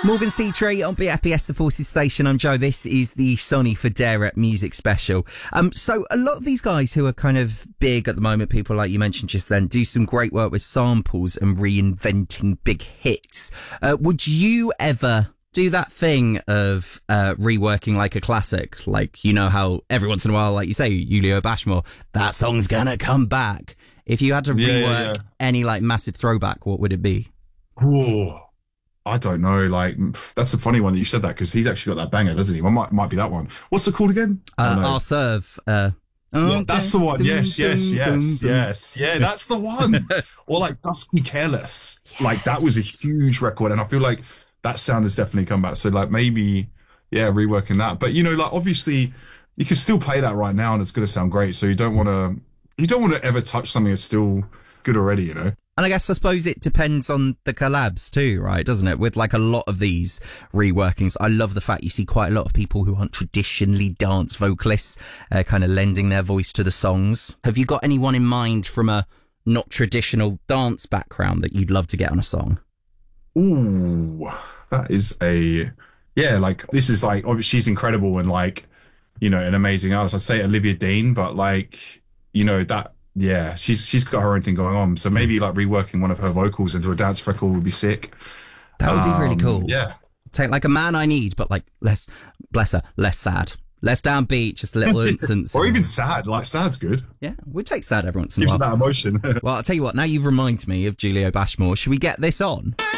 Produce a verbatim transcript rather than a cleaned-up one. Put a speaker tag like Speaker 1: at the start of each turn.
Speaker 1: Morgan C-Tree on B F B S, the Forces Station. I'm Joe. This is the Sonny Fodera music special. Um, so a lot of these guys who are kind of big at the moment, people like you mentioned just then, do some great work with samples and reinventing big hits. Uh, would you ever do that thing of uh, reworking like a classic? Like, you know how every once in a while, like you say, Julio Bashmore, that song's gonna come back. If you had to
Speaker 2: Yeah,
Speaker 1: rework
Speaker 2: yeah, yeah.
Speaker 1: any like massive throwback, what would it be?
Speaker 2: Ooh, I don't know. Like, that's a funny one that you said that because he's actually got that banger, doesn't he? Well, might might be that one. What's it called again? I
Speaker 1: Uh,
Speaker 2: don't know.
Speaker 1: I'll serve. Uh,
Speaker 2: Yeah, that's the one.
Speaker 1: dum,
Speaker 2: Yes, yes,
Speaker 1: dum,
Speaker 2: yes,
Speaker 1: dum, dum.
Speaker 2: yes. Yeah, that's the one. Or like Dusky Careless. Like that was a huge record, and I feel like that sound has definitely come back. So like maybe, yeah, reworking that. But you know, like obviously, you can still play that right now, and it's going to sound great. So you don't want to, you don't want to ever touch something that's still good already. You know.
Speaker 1: And I guess I suppose it depends on the collabs too, right? Doesn't it? With like a lot of these reworkings, I love the fact you see quite a lot of people who aren't traditionally dance vocalists, uh, kind of lending their voice to the songs. Have you got anyone in mind from a not traditional dance background that you'd love to get on a song?
Speaker 2: Ooh, that is a yeah. Like this is like obviously she's incredible and like you know an amazing artist. I'd say Olivia Dean, but like you know that. Yeah, she's she's got her own thing going on. So maybe like reworking one of her vocals into a dance record would be sick.
Speaker 1: That would be really
Speaker 2: Um,
Speaker 1: cool.
Speaker 2: Yeah.
Speaker 1: Take like A Man I Need, but like less, bless her, less sad. Less downbeat, just a little instance.
Speaker 2: Or even sad. Like sad's good.
Speaker 1: Yeah, we'd take sad every once in a
Speaker 2: Gives
Speaker 1: while.
Speaker 2: you that emotion.
Speaker 1: Well, I'll tell you what, now you've reminded me of Julio Bashmore. Should we get this on?